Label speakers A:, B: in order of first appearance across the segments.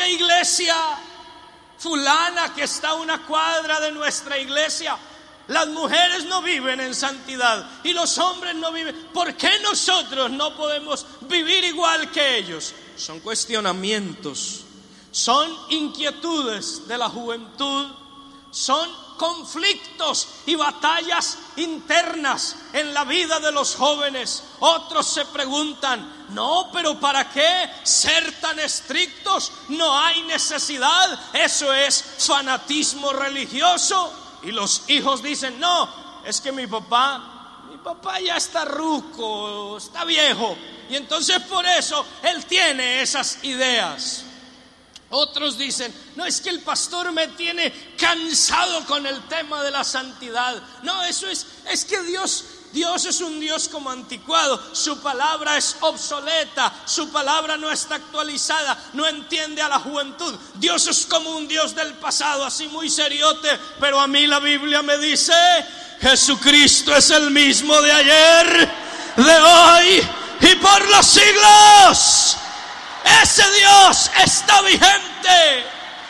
A: otra iglesia, fulana que está a una cuadra de nuestra iglesia, las mujeres no viven en santidad y los hombres no viven. ¿Por qué nosotros no podemos vivir igual que ellos? Son cuestionamientos, son inquietudes de la juventud, son conflictos y batallas internas en la vida de los jóvenes. Otros se preguntan: no, pero ¿para qué ser tan estrictos? No hay necesidad, eso es fanatismo religioso. Y los hijos dicen: no, es que mi papá ya está ruco, está viejo, y entonces por eso él tiene esas ideas. Otros dicen: no, es que el pastor me tiene cansado con el tema de la santidad. No, eso es que Dios es un Dios como anticuado, su palabra es obsoleta, su palabra no está actualizada, no entiende a la juventud. Dios es como un Dios del pasado, así muy seriote, pero a mí la Biblia me dice: Jesucristo es el mismo de ayer, de hoy y por los siglos. Ese Dios está vigente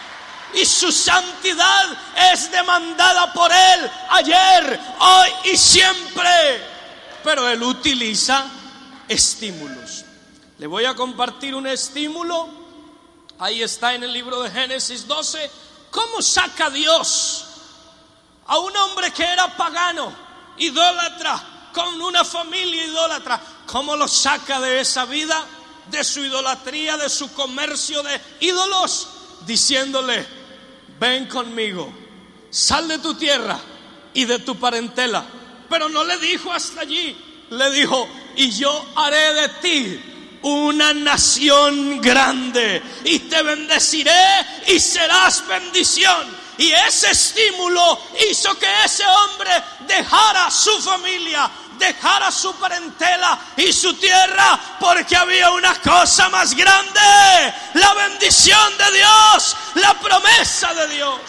A: y su santidad es demandada por Él ayer, hoy y siempre. Pero Él utiliza estímulos. Le voy a compartir un estímulo. Ahí está en el libro de Génesis 12. ¿Cómo saca Dios a un hombre que era pagano, idólatra, con una familia idólatra? ¿Cómo lo saca de esa vida, de su idolatría, de su comercio de ídolos? Diciéndole: ven conmigo, sal de tu tierra y de tu parentela. Pero no le dijo hasta allí, le dijo: y yo haré de ti una nación grande, y te bendeciré y serás bendición. Y ese estímulo hizo que ese hombre dejara su familia, dejara su parentela y su tierra, porque había una cosa más grande: la bendición de Dios, la promesa de Dios.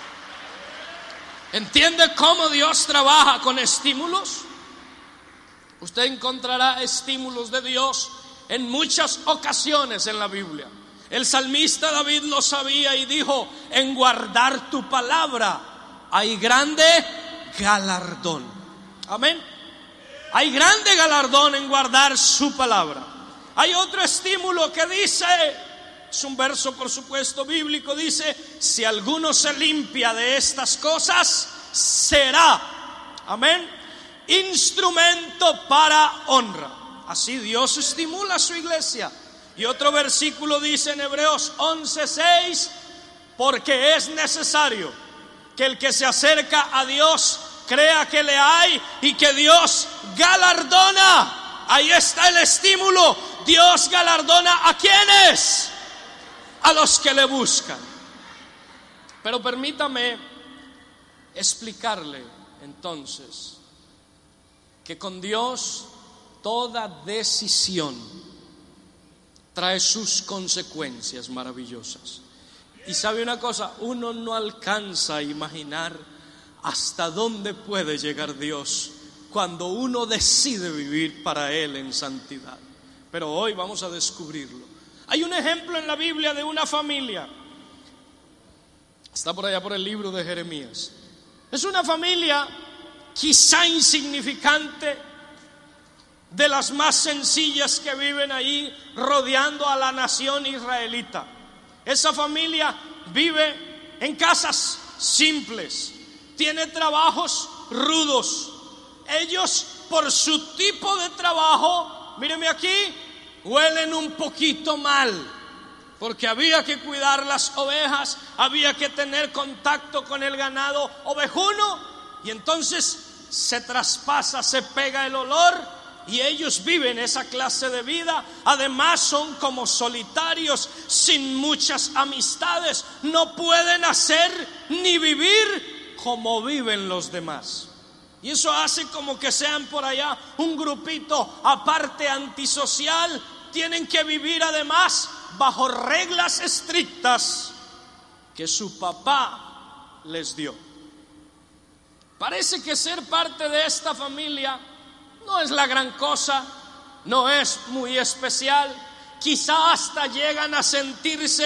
A: ¿Entiende cómo Dios trabaja con estímulos? Usted encontrará estímulos de Dios en muchas ocasiones en la Biblia. El salmista David lo sabía y dijo: en guardar tu palabra hay grande galardón. Amén. Hay grande galardón en guardar su palabra. Hay otro estímulo que dice, es un verso por supuesto bíblico, dice: si alguno se limpia de estas cosas, será, amén, instrumento para honra. Así Dios estimula a su iglesia. Y otro versículo dice en Hebreos 11:6: porque es necesario que el que se acerca a Dios crea que le hay y que Dios galardona. Ahí está el estímulo. Dios galardona ¿a quiénes? A los que le buscan. Pero permítame explicarle entonces que con Dios toda decisión trae sus consecuencias maravillosas. Y sabe una cosa, uno no alcanza a imaginar hasta dónde puede llegar Dios cuando uno decide vivir para Él en santidad. Pero hoy vamos a descubrirlo. Hay un ejemplo en la Biblia de una familia. Está por allá por el libro de Jeremías. Es una familia quizá insignificante, de las más sencillas que viven ahí rodeando a la nación israelita. Esa familia vive en casas simples, tiene trabajos rudos. Ellos, por su tipo de trabajo, míreme aquí, huelen un poquito mal, porque había que cuidar las ovejas, había que tener contacto con el ganado ovejuno, y entonces se traspasa, se pega el olor. Y ellos viven esa clase de vida. Además son como solitarios, sin muchas amistades. No pueden hacer ni vivir como viven los demás. Y eso hace como que sean por allá un grupito aparte, antisocial. Tienen que vivir además bajo reglas estrictas que su papá les dio. Parece que ser parte de esta familia no es la gran cosa, no es muy especial. Quizá hasta llegan a sentirse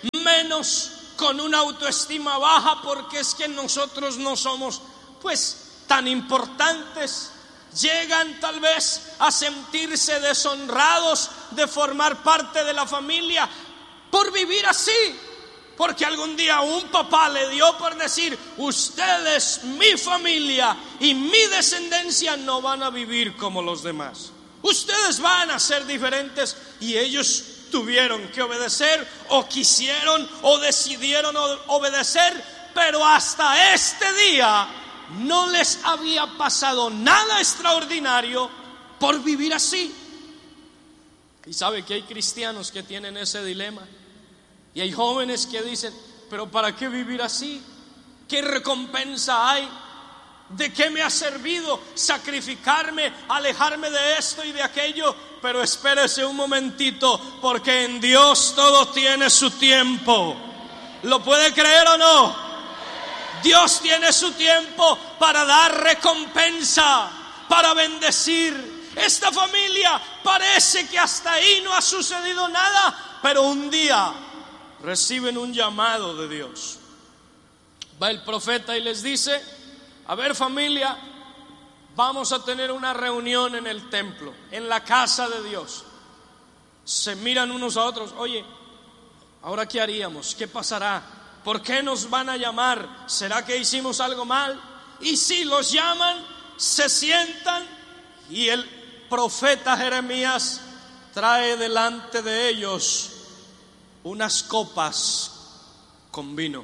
A: menos con una autoestima baja porque es que nosotros no somos pues tan importantes. Llegan tal vez a sentirse deshonrados de formar parte de la familia por vivir así, porque algún día un papá le dio por decir: ustedes, mi familia y mi descendencia, no van a vivir como los demás, ustedes van a ser diferentes. Y ellos tuvieron que obedecer, o quisieron o decidieron obedecer, pero hasta este día no les había pasado nada extraordinario por vivir así. Y sabe que hay cristianos que tienen ese dilema, y hay jóvenes que dicen: pero ¿para qué vivir así? ¿Qué recompensa hay? ¿De qué me ha servido sacrificarme, alejarme de esto y de aquello? Pero espérese un momentito, porque en Dios todo tiene su tiempo. ¿Lo puede creer o no? Dios tiene su tiempo para dar recompensa, para bendecir. Esta familia parece que hasta ahí no ha sucedido nada, pero un día reciben un llamado de Dios. Va el profeta y les dice: a ver, familia, vamos a tener una reunión en el templo, en la casa de Dios. Se miran unos a otros: oye, ¿ahora qué haríamos? ¿Qué pasará? ¿Por qué nos van a llamar? ¿Será que hicimos algo mal? Y si los llaman, se sientan, y el profeta Jeremías trae delante de ellos unas copas con vino.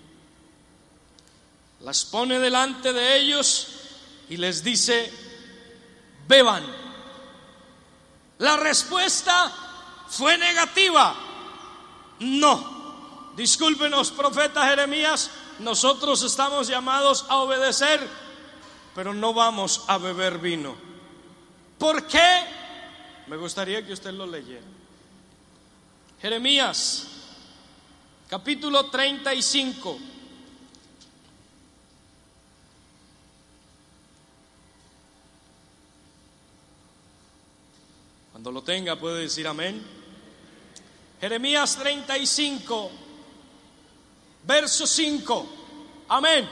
A: Las pone delante de ellos y les dice: beban. La respuesta fue negativa. No. Discúlpenos, profeta Jeremías, nosotros estamos llamados a obedecer, pero no vamos a beber vino. ¿Por qué? Me gustaría que usted lo leyera. Jeremías, capítulo 35. Cuando lo tenga puede decir amén. Jeremías 35, verso 5. Amén.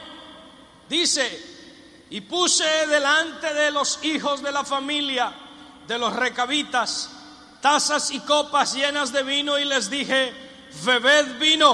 A: Dice: y puse delante de los hijos de la familia de los recabitas tazas y copas llenas de vino, y les dije: bebed vino.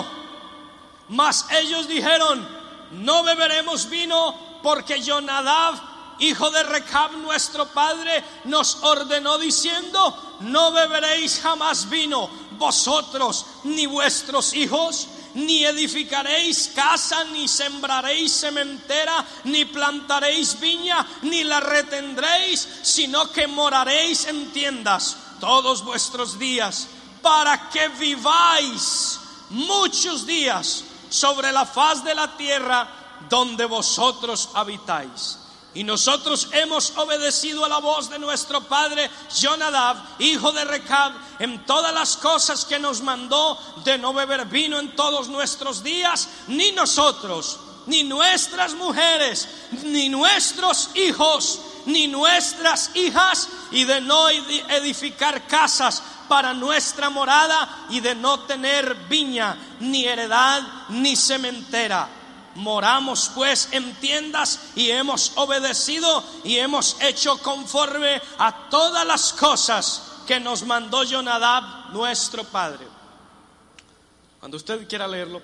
A: Mas ellos dijeron: no beberemos vino, porque Jonadab, hijo de Recab, nuestro padre, nos ordenó diciendo: no beberéis jamás vino, vosotros ni vuestros hijos, ni edificaréis casa, ni sembraréis sementera, ni plantaréis viña, ni la retendréis, sino que moraréis en tiendas todos vuestros días, para que viváis muchos días sobre la faz de la tierra donde vosotros habitáis. Y nosotros hemos obedecido a la voz de nuestro padre Jonadab, hijo de Recab, en todas las cosas que nos mandó, de no beber vino en todos nuestros días, ni nosotros, ni nuestras mujeres, ni nuestros hijos, ni nuestras hijas, y de no edificar casas para nuestra morada, y de no tener viña, ni heredad, ni sementera. Moramos pues en tiendas, y hemos obedecido y hemos hecho conforme a todas las cosas que nos mandó Jonadab nuestro padre. Cuando usted quiera leerlo,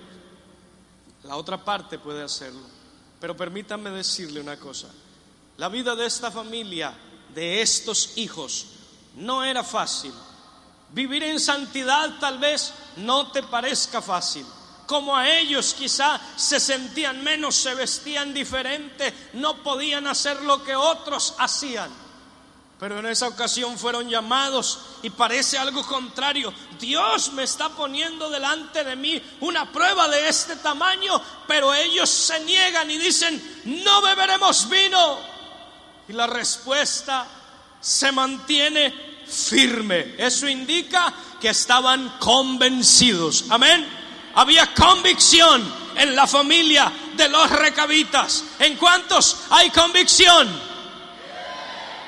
A: la otra parte puede hacerlo, pero permítanme decirle una cosa: la vida de esta familia, de estos hijos, no era fácil. Vivir en santidad tal vez no te parezca fácil. Como a ellos quizá se sentían menos, se vestían diferente, no podían hacer lo que otros hacían. Pero en esa ocasión fueron llamados, y parece algo contrario. Dios me está poniendo delante de mí una prueba de este tamaño, pero ellos se niegan y dicen: no beberemos vino. Y la respuesta se mantiene firme. Eso indica que estaban convencidos. Amén. Había convicción en la familia de los recabitas. ¿En cuántos hay convicción?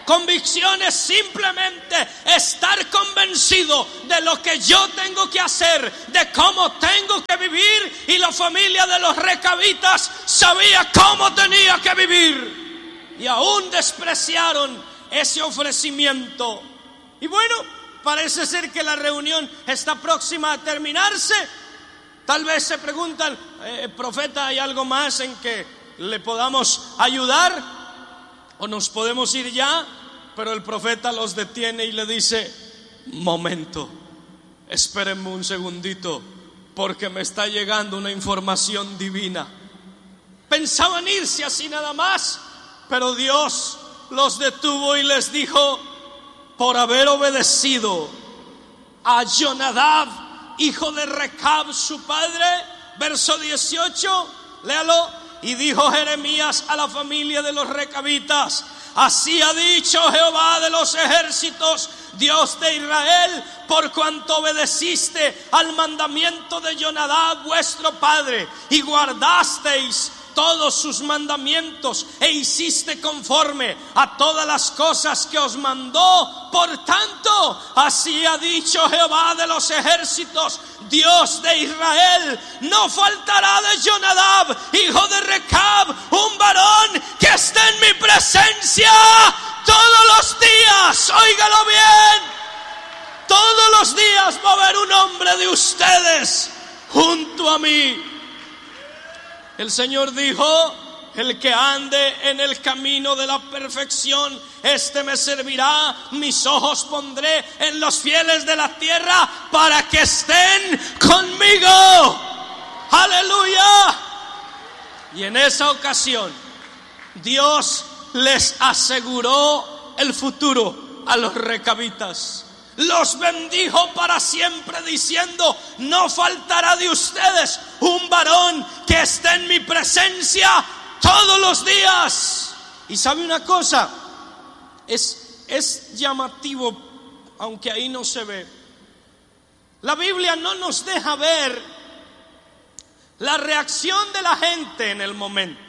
A: Convicción es simplemente estar convencido de lo que yo tengo que hacer, de cómo tengo que vivir, y la familia de los recabitas sabía cómo tenía que vivir y aún despreciaron ese ofrecimiento. Y bueno, parece ser que la reunión está próxima a terminarse. Tal vez se preguntan, profeta, ¿hay algo más en que le podamos ayudar? ¿O nos podemos ir ya? Pero el profeta los detiene y le dice: momento, espérenme un segundito, porque me está llegando una información divina. Pensaban irse así nada más, pero Dios los detuvo y les dijo: por haber obedecido a Jonadab, hijo de Recab, su padre. Verso 18, léalo. Y dijo Jeremías a la familia de los recabitas: así ha dicho Jehová de los ejércitos, Dios de Israel, por cuanto obedeciste al mandamiento de Jonadab vuestro padre, y guardasteis todos sus mandamientos, e hiciste conforme a todas las cosas que os mandó. Por tanto, así ha dicho Jehová de los ejércitos, Dios de Israel: no faltará de Jonadab, hijo de Recab, un varón que esté en mi presencia todos los días. Óigalo bien, todos los días va a haber un hombre de ustedes junto a mí. El Señor dijo: el que ande en el camino de la perfección, este me servirá. Mis ojos pondré en los fieles de la tierra para que estén conmigo. Aleluya. Y en esa ocasión Dios les aseguró el futuro a los recabitas. Los bendijo para siempre, diciendo: no faltará de ustedes un varón que esté en mi presencia todos los días. Y sabe una cosa, es llamativo, aunque ahí no se ve. La Biblia no nos deja ver la reacción de la gente en el momento.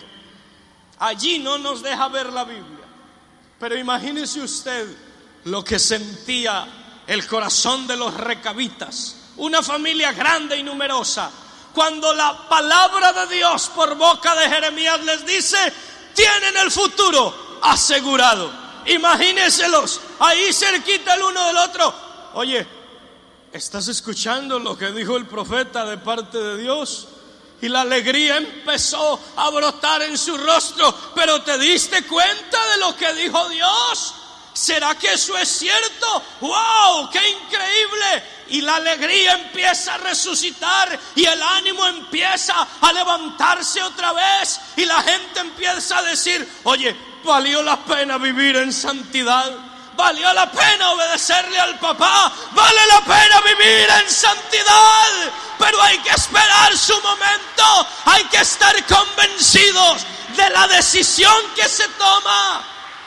A: Allí no nos deja ver la Biblia. Pero imagínese usted lo que sentía el corazón de los recabitas, una familia grande y numerosa, cuando la palabra de Dios por boca de Jeremías les dice: tienen el futuro asegurado. Imagínenselos ahí cerquita el uno del otro. Oye, ¿estás escuchando lo que dijo el profeta de parte de Dios? Y la alegría empezó a brotar en su rostro. ¿Pero te diste cuenta de lo que dijo Dios? ¿Será que eso es cierto? ¡Wow! ¡Qué increíble! Y la alegría empieza a resucitar y el ánimo empieza a levantarse otra vez. Y la gente empieza a decir: oye, valió la pena vivir en santidad. Valió la pena obedecerle al papá. Vale la pena vivir en santidad. Pero hay que esperar su momento. Hay que estar convencidos de la decisión que se toma.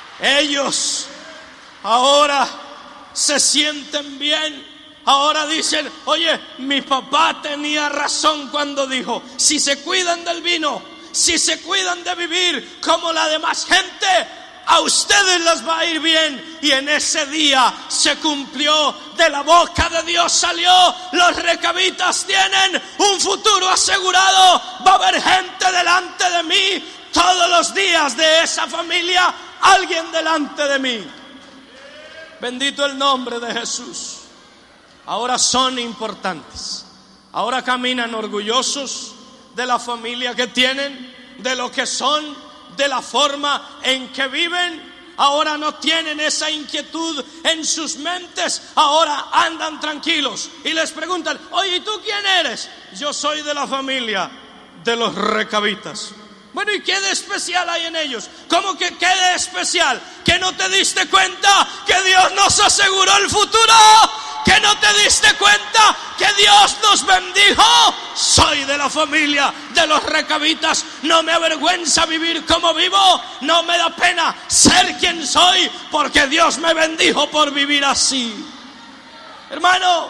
A: Ellos ahora se sienten bien. Ahora dicen: oye, mi papá tenía razón cuando dijo: si se cuidan del vino, si se cuidan de vivir como la demás gente, a ustedes les va a ir bien. Y en ese día se cumplió. De la boca de Dios salió: los recabitas tienen un futuro asegurado. Va a haber gente delante de mí todos los días, de esa familia alguien delante de mí. Bendito el nombre de Jesús. Ahora son importantes. Ahora caminan orgullosos de la familia que tienen, de lo que son, de la forma en que viven. Ahora no tienen esa inquietud en sus mentes. Ahora andan tranquilos y les preguntan: oye, ¿y tú quién eres? Yo soy de la familia de los recabitas. Bueno, ¿y qué de especial hay en ellos? ¿Cómo que qué de especial? ¿Que no te diste cuenta que Dios nos aseguró el futuro? ¿Que no te diste cuenta que Dios nos bendijo? Soy de la familia de los recabitas. No me avergüenza vivir como vivo. No me da pena ser quien soy, porque Dios me bendijo por vivir así. Hermano,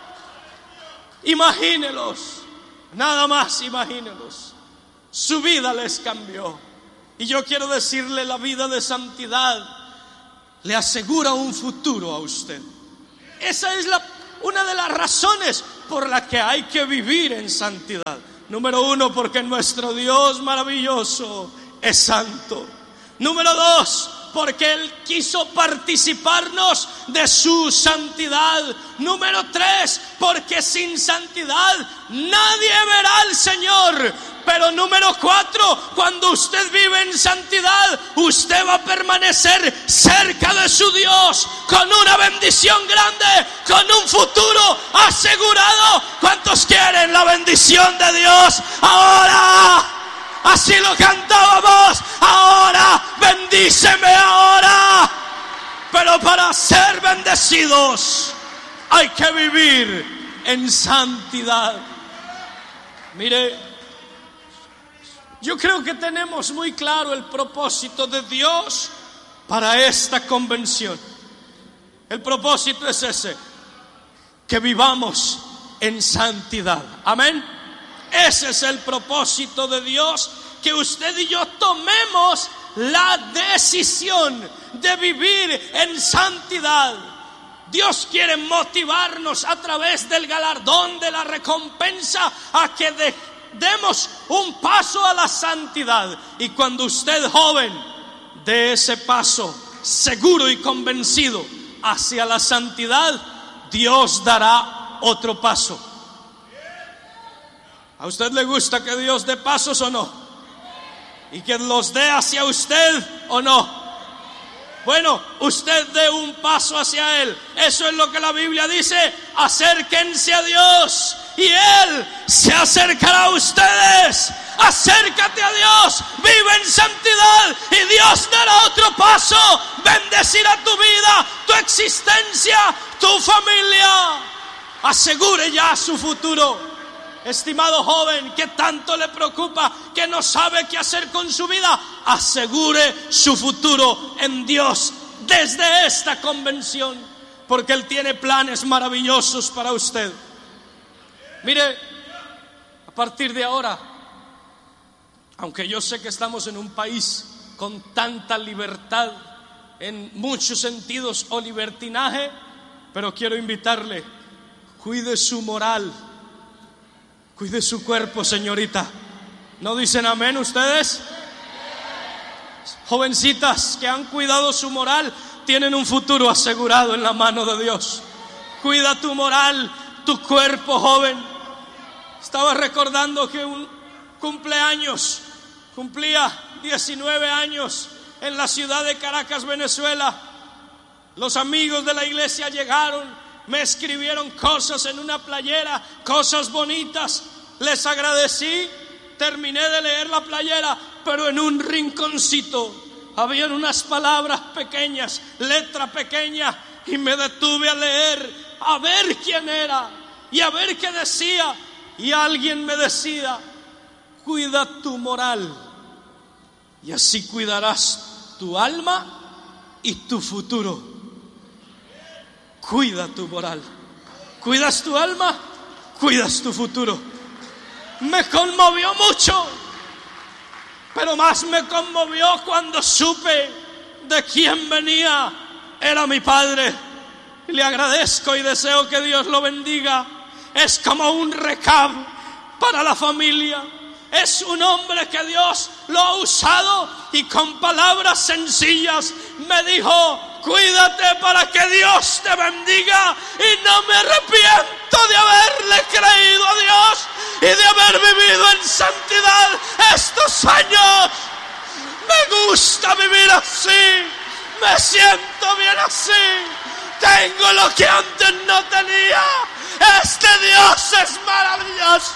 A: imagínelos. Nada más imagínelos. Su vida les cambió. Y yo quiero decirle, la vida de santidad le asegura un futuro a usted. Esa es una de las razones por las que hay que vivir en santidad. Número 1, porque nuestro Dios maravilloso es santo. Número 2, porque Él quiso participarnos de su santidad. Número 3, porque sin santidad nadie verá al Señor. Pero número 4, cuando usted vive en santidad, usted va a permanecer cerca de su Dios, con una bendición grande, con un futuro asegurado. ¿Cuántos quieren la bendición de Dios ahora? Así lo cantábamos. Ahora, bendíceme ahora. Pero para ser bendecidos hay que vivir en santidad. Mire, yo creo que tenemos muy claro el propósito de Dios para esta convención. El propósito es ese: que vivamos en santidad. Amén. Ese es el propósito de Dios, que usted y yo tomemos la decisión de vivir en santidad. Dios quiere motivarnos a través del galardón, de la recompensa, a que demos un paso a la santidad. Y cuando usted, joven, dé ese paso seguro y convencido hacia la santidad, Dios dará otro paso. ¿A usted le gusta que Dios dé pasos o no? ¿Y que los dé hacia usted o no? Bueno, usted dé un paso hacia Él. Eso es lo que la Biblia dice: acérquense a Dios y Él se acercará a ustedes. Acércate a Dios, vive en santidad y Dios dará otro paso. Bendecirá tu vida, tu existencia, tu familia. Asegure ya su futuro. Estimado joven, que tanto le preocupa, que no sabe qué hacer con su vida, asegure su futuro en Dios desde esta convención, porque Él tiene planes maravillosos para usted. Mire, a partir de ahora, aunque yo sé que estamos en un país con tanta libertad en muchos sentidos o libertinaje, pero quiero invitarle: cuide su moral. Cuide su cuerpo, señorita. ¿No dicen amén ustedes? Jovencitas que han cuidado su moral tienen un futuro asegurado en la mano de Dios. Cuida tu moral, tu cuerpo, joven. Estaba recordando que un cumpleaños, cumplía 19 años en la ciudad de Caracas, Venezuela. Los amigos de la iglesia llegaron, me escribieron cosas en una playera, cosas bonitas. Les agradecí, terminé de leer la playera, pero en un rinconcito habían unas palabras pequeñas, letra pequeña, y me detuve a leer, a ver quién era y a ver qué decía. Y alguien me decía: cuida tu moral y así cuidarás tu alma y tu futuro. Cuida tu moral. Cuidas tu alma, cuidas tu futuro. Me conmovió mucho, pero más me conmovió cuando supe de quién venía. Era mi padre. Le agradezco y deseo que Dios lo bendiga. Es como un recab para la familia. Es un hombre que Dios lo ha usado y con palabras sencillas me dijo: cuídate para que Dios te bendiga. Y no me arrepiento de haberle creído a Dios y de haber vivido en santidad estos años. Me gusta vivir así, me siento bien así. Tengo lo que antes no tenía. Este Dios es maravilloso.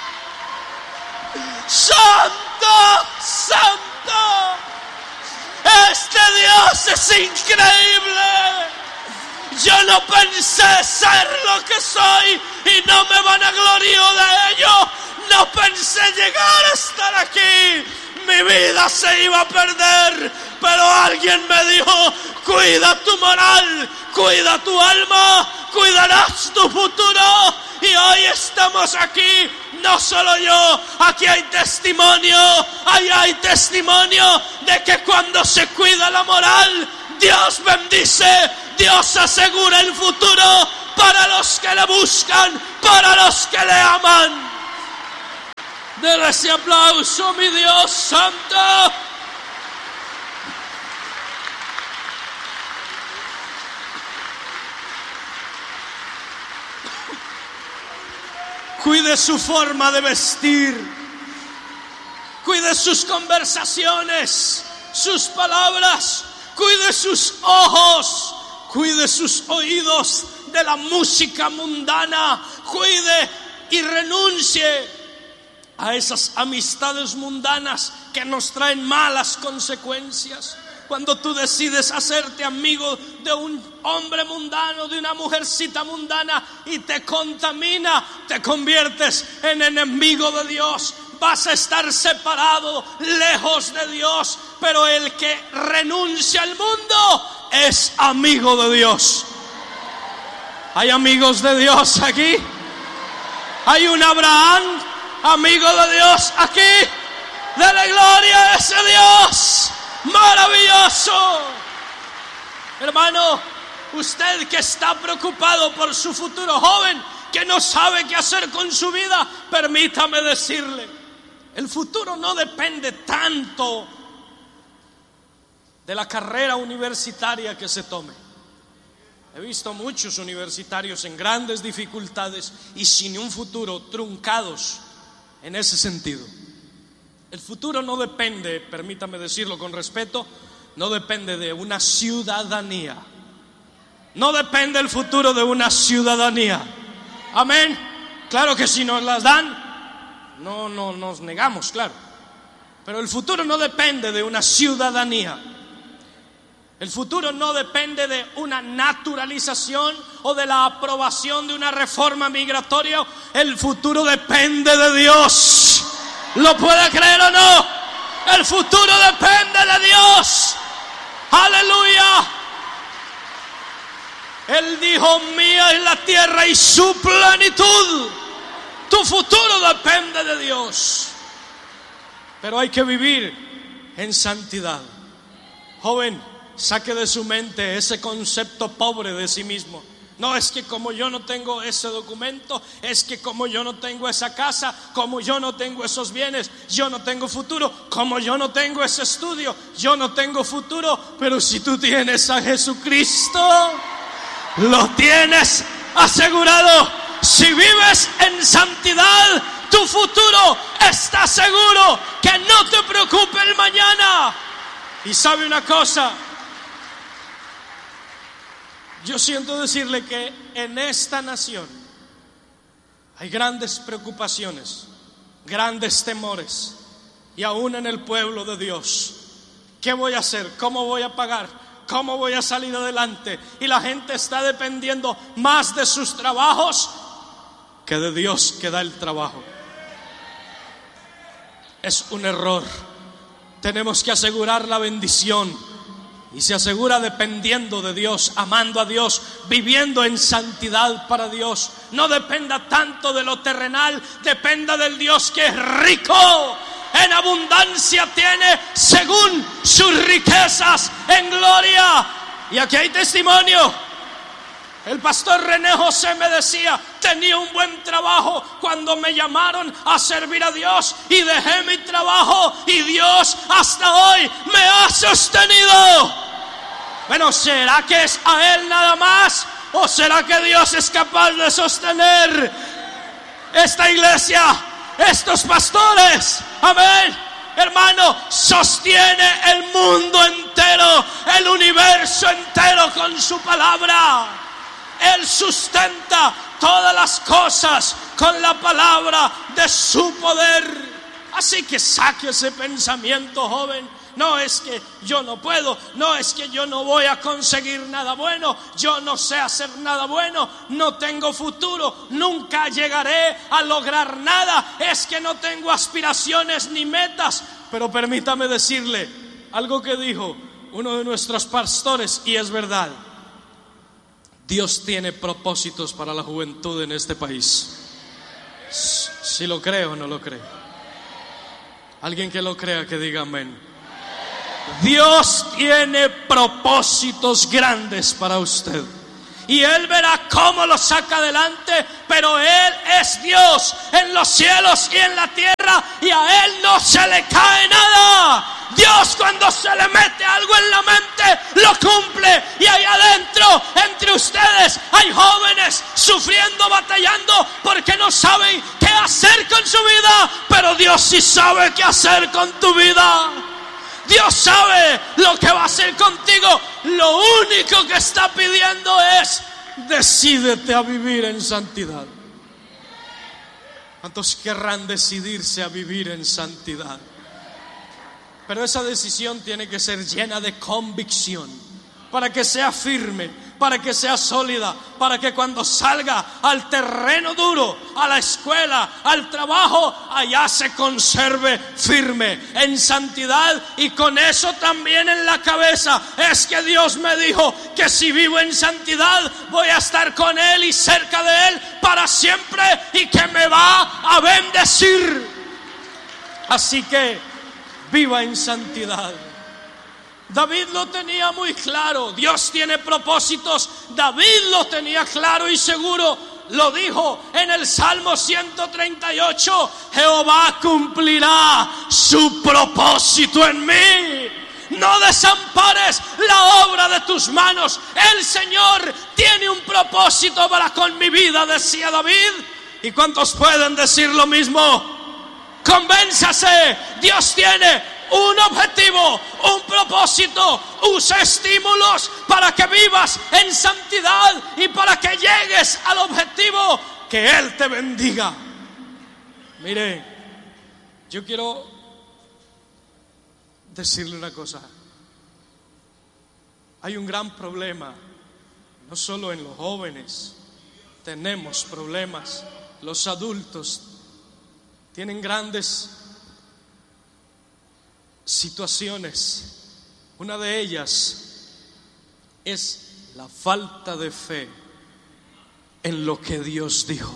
A: Santo, santo. Este Dios es increíble. Yo no pensé ser lo que soy y no me vanaglorio de ello. No pensé llegar a estar aquí. Mi vida se iba a perder, pero alguien me dijo: cuida tu moral, cuida tu alma, cuidarás tu futuro. Y hoy estamos aquí, no solo yo, aquí hay testimonio, ahí hay testimonio de que cuando se cuida la moral, Dios bendice, Dios asegura el futuro para los que le buscan, para los que le aman. Dele ese aplauso, mi Dios santo. Cuide su forma de vestir, cuide sus conversaciones, sus palabras, cuide sus ojos, cuide sus oídos de la música mundana, cuide y renuncie a esas amistades mundanas que nos traen malas consecuencias. Cuando tú decides hacerte amigo de un hombre mundano, de una mujercita mundana, y te contamina, te conviertes en enemigo de Dios. Vas a estar separado, lejos de Dios. Pero el que renuncia al mundo es amigo de Dios. ¿Hay amigos de Dios aquí? ¿Hay un Abraham, amigo de Dios aquí? Dele gloria a ese Dios maravilloso. Hermano, usted que está preocupado por su futuro, joven que no sabe qué hacer con su vida, permítame decirle, el futuro no depende tanto de la carrera universitaria que se tome. He visto muchos universitarios en grandes dificultades y sin un futuro, truncados en ese sentido. El futuro no depende, permítame decirlo con respeto, no depende de una ciudadanía. No depende el futuro de una ciudadanía. Amén. Claro que si nos las dan, no nos negamos, claro. Pero el futuro no depende de una ciudadanía. El futuro no depende de una naturalización o de la aprobación de una reforma migratoria. El futuro depende de Dios. ¿Lo puede creer o no? El futuro depende de Dios. Aleluya. Él dijo: mía es la tierra y su plenitud. Tu futuro depende de Dios. Pero hay que vivir en santidad. Joven, saque de su mente ese concepto pobre de sí mismo. No, es que como yo no tengo ese documento, es que como yo no tengo esa casa, como yo no tengo esos bienes, yo no tengo futuro. Como yo no tengo ese estudio, yo no tengo futuro. Pero si tú tienes a Jesucristo, lo tienes asegurado. Si vives en santidad, tu futuro está seguro. Que no te preocupe el mañana. Y sabe una cosa, yo siento decirle que en esta nación hay grandes preocupaciones, grandes temores, y aún en el pueblo de Dios. ¿Qué voy a hacer? ¿Cómo voy a pagar? ¿Cómo voy a salir adelante? Y la gente está dependiendo más de sus trabajos que de Dios que da el trabajo. Es un error. Tenemos que asegurar la bendición. Y se asegura dependiendo de Dios, amando a Dios, viviendo en santidad para Dios. No dependa tanto de lo terrenal, dependa del Dios que es rico, en abundancia tiene según sus riquezas en gloria. Y aquí hay testimonio. El pastor René José me decía: tenía un buen trabajo cuando me llamaron a servir a Dios y dejé mi trabajo y Dios hasta hoy me ha sostenido. Bueno, ¿será que es a él nada más? ¿O será que Dios es capaz de sostener esta iglesia, estos pastores? Amén. Hermano, sostiene el mundo entero, el universo entero con su palabra. Él sustenta todas las cosas con la palabra de su poder. Así que saque ese pensamiento, joven. No es que yo no puedo, no es que yo no voy a conseguir nada bueno, yo no sé hacer nada bueno, no tengo futuro, nunca llegaré a lograr nada, es que no tengo aspiraciones ni metas. Pero permítame decirle algo que dijo uno de nuestros pastores, y es verdad. Dios tiene propósitos para la juventud en este país. Si lo cree o no lo cree. Alguien que lo crea que diga amén. Dios tiene propósitos grandes para usted. Y Él verá cómo lo saca adelante, pero Él es Dios en los cielos y en la tierra, y a Él no se le cae nada. Dios, cuando se le mete algo en la mente, lo cumple. Y ahí adentro, entre ustedes, hay jóvenes sufriendo, batallando, porque no saben qué hacer con su vida. Pero Dios sí sabe qué hacer con tu vida. Dios sabe lo que va a hacer contigo. Lo único que está pidiendo es: decídete a vivir en santidad. ¿Cuántos querrán decidirse a vivir en santidad? Pero esa decisión tiene que ser llena de convicción, para que sea firme, para que sea sólida, para que cuando salga al terreno duro, a la escuela, al trabajo, allá se conserve firme en santidad. Y con eso también en la cabeza: es que Dios me dijo que si vivo en santidad voy a estar con Él y cerca de Él para siempre, y que me va a bendecir. Así que viva en santidad. David lo tenía muy claro. Dios tiene propósitos. David lo tenía claro y seguro. Lo dijo en el Salmo 138: Jehová cumplirá su propósito en mí. No desampares la obra de tus manos. El Señor tiene un propósito para con mi vida, decía David. ¿Y cuántos pueden decir lo mismo? Convénzase, Dios tiene un objetivo, un propósito. Usa estímulos para que vivas en santidad y para que llegues al objetivo. Que Él te bendiga. Mire, yo quiero decirle una cosa. Hay un gran problema, no solo en los jóvenes. Tenemos problemas. Los adultos tienen grandes situaciones. Una de ellas es la falta de fe en lo que Dios dijo.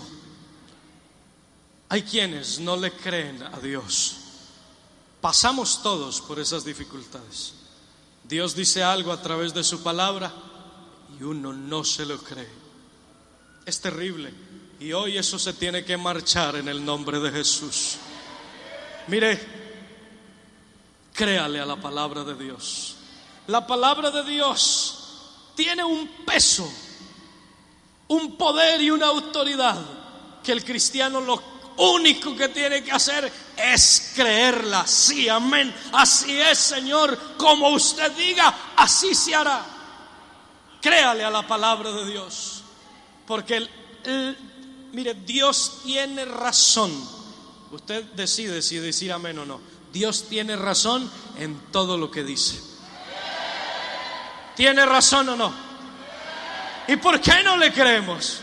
A: Hay quienes no le creen a Dios. Pasamos todos por esas dificultades. Dios dice algo a través de su palabra y uno no se lo cree. Es terrible. Y hoy eso se tiene que marchar en el nombre de Jesús. Mire, créale a la palabra de Dios. La palabra de Dios tiene un peso, un poder y una autoridad que el cristiano lo único que tiene que hacer es creerla. Sí, amén. Así es, Señor. Como usted diga, así se hará. Créale a la palabra de Dios. Porque mire, Dios tiene razón. Usted decide si decir amén o no. Dios tiene razón en todo lo que dice. ¿Tiene razón o no? ¿Y por qué no le creemos?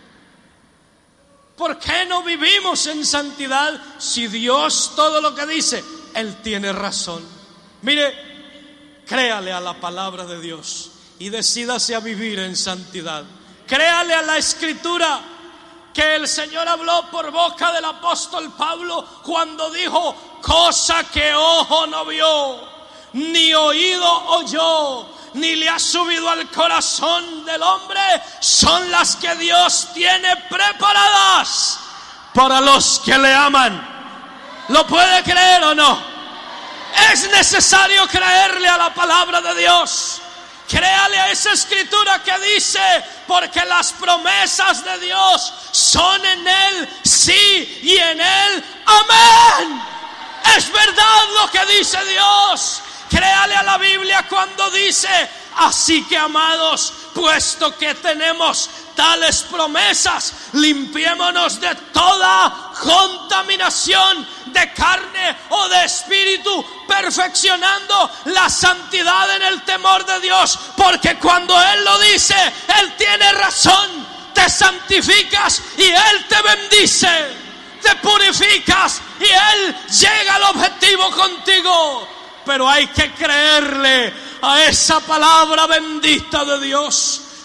A: ¿Por qué no vivimos en santidad si Dios todo lo que dice, Él tiene razón? Mire, créale a la palabra de Dios y decídase a vivir en santidad. Créale a la Escritura que el Señor habló por boca del apóstol Pablo cuando dijo: cosa que ojo no vio, ni oído oyó, ni le ha subido al corazón del hombre, son las que Dios tiene preparadas para los que le aman. ¿Lo puede creer o no? Es necesario creerle a la palabra de Dios. Créale a esa escritura que dice: porque las promesas de Dios son en Él sí y en Él amén. Es verdad lo que dice Dios. Créale a la Biblia cuando dice: así que, amados, puesto que tenemos tales promesas, limpiémonos de toda contaminación de carne o de espíritu, perfeccionando la santidad en el temor de Dios. Porque cuando Él lo dice, Él tiene razón. Te santificas y Él te bendice. Te purificas y Él llega al objetivo contigo. Pero hay que creerle a esa palabra bendita de Dios.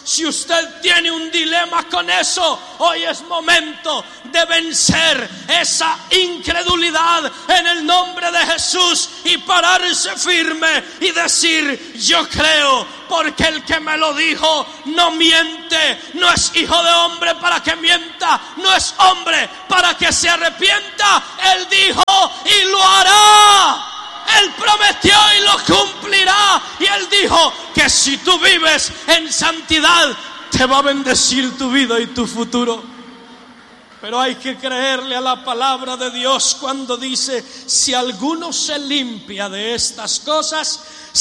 A: Si usted tiene un dilema con eso, hoy es momento de vencer esa incredulidad en el nombre de Jesús y pararse firme y decir: yo creo, porque el que me lo dijo no miente, no es hijo de hombre para que mienta, no es hombre para que se arrepienta. Él dijo y lo hará. Él prometió y lo cumplirá. Y Él dijo que si tú vives en santidad, te va a bendecir tu vida y tu futuro. Pero hay que creerle a la palabra de Dios cuando dice: si alguno se limpia de estas cosas,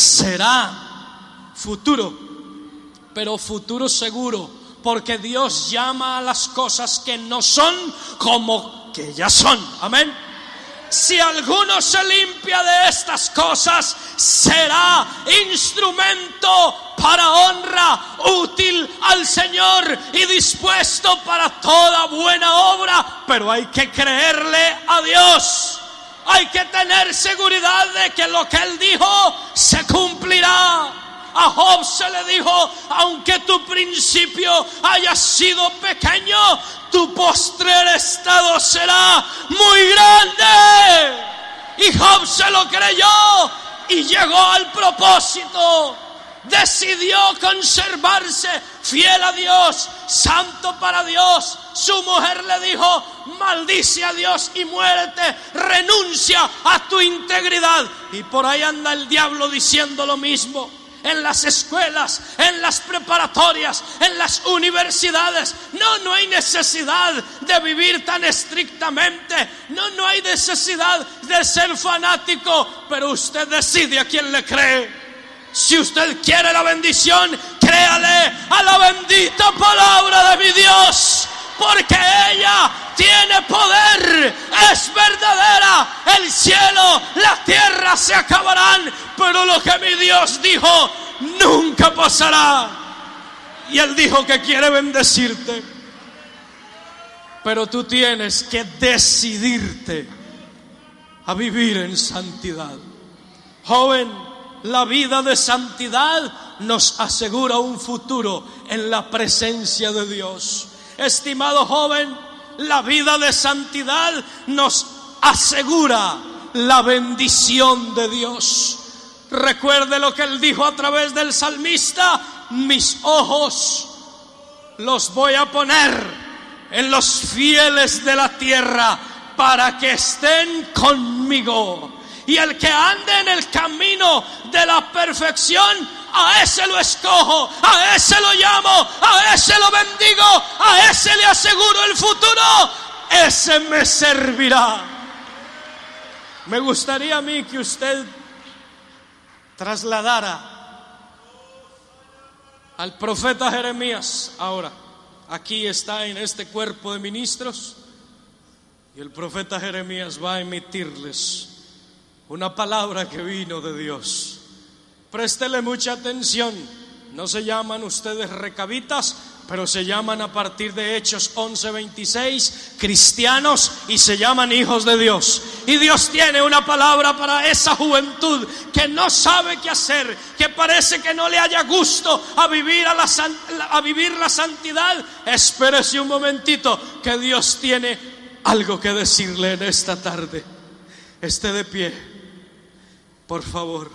A: será futuro, pero futuro seguro, porque Dios llama a las cosas que no son como que ya son. Amén. Si alguno se limpia de estas cosas, será instrumento para honra, útil al Señor y dispuesto para toda buena obra. Pero hay que creerle a Dios. Hay que tener seguridad de que lo que Él dijo se cumplirá. A Job se le dijo: aunque tu principio haya sido pequeño, tu postrer estado será muy grande. Y Job se lo creyó y llegó al propósito. Decidió conservarse fiel a Dios, santo para Dios. Su mujer le dijo: maldice a Dios y muérete, renuncia a tu integridad. Y por ahí anda el diablo diciendo lo mismo. En las escuelas, en las preparatorias, en las universidades. No hay necesidad de vivir tan estrictamente. No hay necesidad de ser fanático. Pero usted decide a quién le cree. Si usted quiere la bendición, créale a la bendita palabra de mi Dios, porque ella tiene poder, es verdadera. El cielo, la tierra se acabarán, pero lo que mi Dios dijo nunca pasará. Y Él dijo que quiere bendecirte, pero tú tienes que decidirte a vivir en santidad. Joven, la vida de santidad nos asegura un futuro en la presencia de Dios. Estimado joven, la vida de santidad nos asegura la bendición de Dios. Recuerde lo que Él dijo a través del salmista: mis ojos los voy a poner en los fieles de la tierra para que estén conmigo. Y el que ande en el camino de la perfección, a ese lo escojo, a ese lo llamo, a ese lo bendigo, a ese le aseguro el futuro. Ese me servirá. Me gustaría a mí que usted trasladara al profeta Jeremías ahora. Aquí está en este cuerpo de ministros, y el profeta Jeremías va a emitirles una palabra que vino de Dios. Préstele mucha atención. No se llaman ustedes recabitas, pero se llaman a partir de Hechos 11:26 cristianos, y se llaman hijos de Dios. Y Dios tiene una palabra para esa juventud que no sabe qué hacer, que parece que no le haya gusto a vivir la santidad. Espérese un momentito, que Dios tiene algo que decirle en esta tarde. Esté de pie, por favor.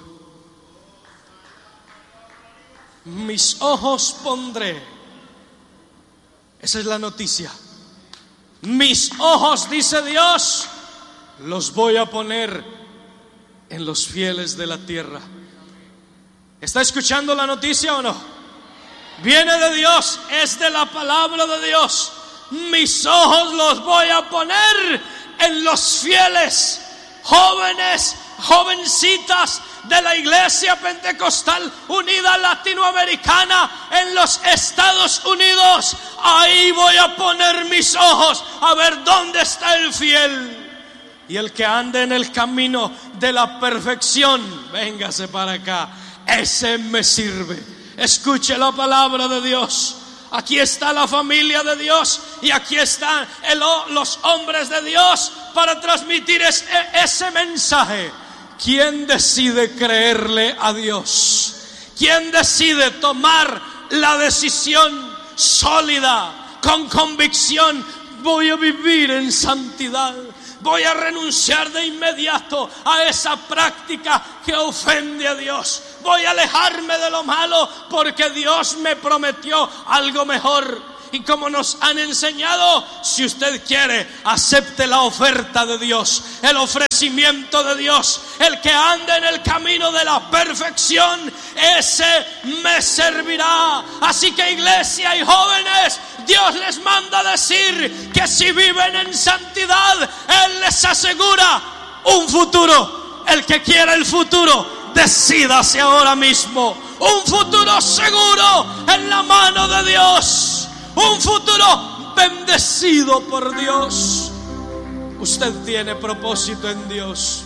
A: Mis ojos pondré. Esa es la noticia. Mis ojos, dice Dios, los voy a poner en los fieles de la tierra. ¿Está escuchando la noticia o no? Viene de Dios, es de la palabra de Dios. Mis ojos los voy a poner en los fieles, jóvenes, jovencitas de la Iglesia Pentecostal Unida Latinoamericana en los Estados Unidos. Ahí voy a poner mis ojos a ver dónde está el fiel. Y el que ande en el camino de la perfección, véngase para acá, ese me sirve. Escuche la palabra de Dios. Aquí está la familia de Dios y aquí están los hombres de Dios para transmitir ese mensaje. ¿Quién decide creerle a Dios? ¿Quién decide tomar la decisión sólida, con convicción: voy a vivir en santidad. Voy a renunciar de inmediato a esa práctica que ofende a Dios. Voy a alejarme de lo malo porque Dios me prometió algo mejor. Y como nos han enseñado, si usted quiere, acepte la oferta de Dios, el ofrecimiento de Dios. El que ande en el camino de la perfección, ese me servirá. Así que, iglesia y jóvenes, Dios les manda decir que si viven en santidad, Él les asegura un futuro. El que quiera el futuro, decídase ahora mismo. Un futuro seguro en la mano de Dios. Un futuro bendecido por Dios. Usted tiene propósito en Dios.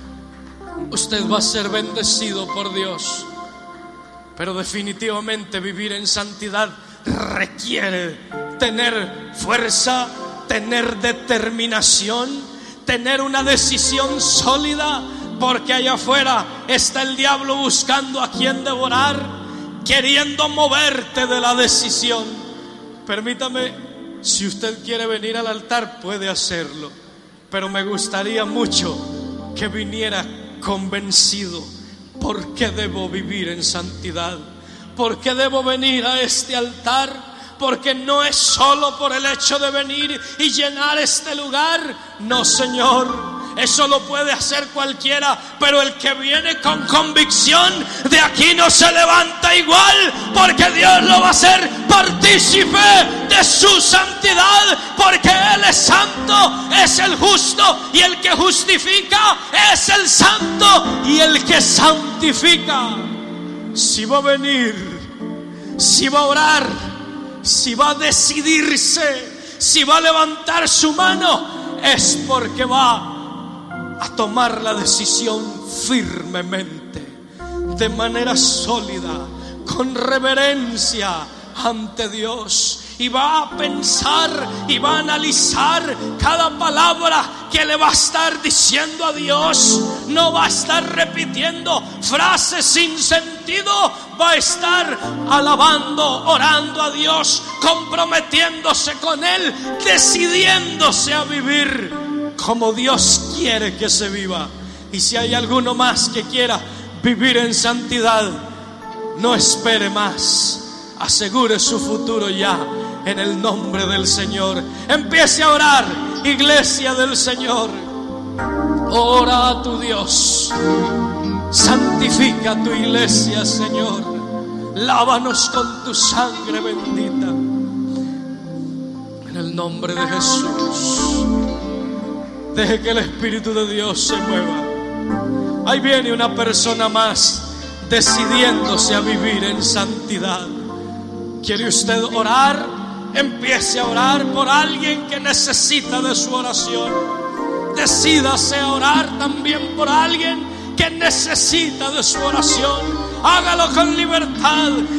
A: Usted va a ser bendecido por Dios. Pero definitivamente vivir en santidad requiere tener fuerza, tener determinación, tener una decisión sólida, porque allá afuera está el diablo buscando a quien devorar, queriendo moverte de la decisión. Permítame, si usted quiere venir al altar, puede hacerlo, pero me gustaría mucho que viniera convencido. ¿Por qué debo vivir en santidad? ¿Por qué debo venir a este altar? Porque no es solo por el hecho de venir y llenar este lugar. No, Señor. Eso lo puede hacer cualquiera, pero el que viene con convicción, de aquí no se levanta igual, porque Dios lo va a hacer partícipe de su santidad, porque Él es santo, es el justo, y el que justifica es el santo y el que santifica. Si va a venir, si va a orar, si va a decidirse, si va a levantar su mano, es porque va a tomar la decisión firmemente, de manera sólida, con reverencia ante Dios, y va a pensar y va a analizar cada palabra que le va a estar diciendo a Dios. No va a estar repitiendo frases sin sentido, va a estar alabando, orando a Dios, comprometiéndose con Él, decidiéndose a vivir como Dios quiere que se viva. Y si hay alguno más que quiera vivir en santidad, no espere más. Asegure su futuro ya en el nombre del Señor. Empiece a orar, iglesia del Señor. Ora a tu Dios. Santifica tu iglesia, Señor. Lávanos con tu sangre bendita. En el nombre de Jesús. Deje que el Espíritu de Dios se mueva. Ahí viene una persona más decidiéndose a vivir en santidad. ¿Quiere usted orar? Empiece a orar por alguien que necesita de su oración. Decídase a orar también por alguien que necesita de su oración. Hágalo con libertad.